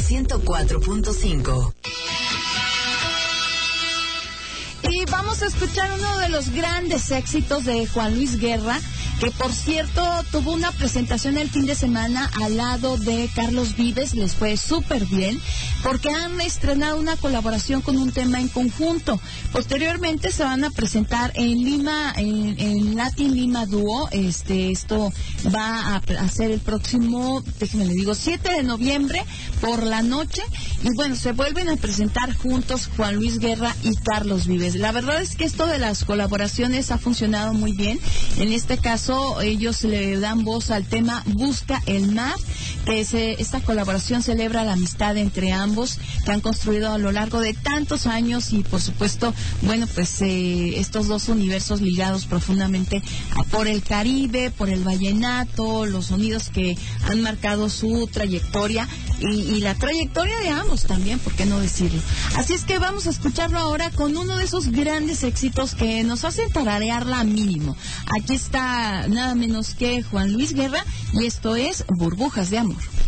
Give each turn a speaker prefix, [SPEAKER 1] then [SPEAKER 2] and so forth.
[SPEAKER 1] 104.5.
[SPEAKER 2] Y vamos a escuchar uno de los grandes éxitos de Juan Luis Guerra, que por cierto tuvo una presentación el fin de semana al lado de Carlos Vives. Les fue súper bien porque han estrenado una colaboración con un tema en conjunto. Posteriormente se van a presentar en Lima, en Latin Lima Duo. Esto va a ser el próximo, déjenme le digo, 7 de noviembre por la noche. Y bueno, se vuelven a presentar juntos Juan Luis Guerra y Carlos Vives. La verdad es que esto de las colaboraciones ha funcionado muy bien. En este caso, ellos le dan voz al tema Busca el Mar, que esta colaboración celebra la amistad entre ambos que han construido a lo largo de tantos años y por supuesto, bueno, pues estos dos universos ligados profundamente por el Caribe, por el vallenato, los sonidos que han marcado su trayectoria y la trayectoria de ambos también, ¿por qué no decirlo? Así es que vamos a escucharlo ahora con uno de esos grandes éxitos que nos hacen tararearla mínimo. Aquí está nada menos que Juan Luis Guerra y esto es Burbujas de Amor.